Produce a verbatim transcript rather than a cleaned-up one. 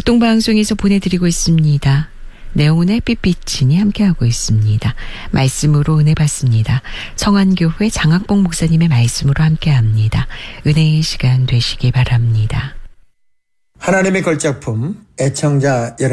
합동방송에서 보내드리고 있습니다. 내용은 햇빛비치니 함께하고 있습니다. 말씀으로 은혜 받습니다. 성안교회 장학봉 목사님의 말씀으로 함께합니다. 은혜의 시간 되시기 바랍니다. 하나님의 걸작품 애청자 여러분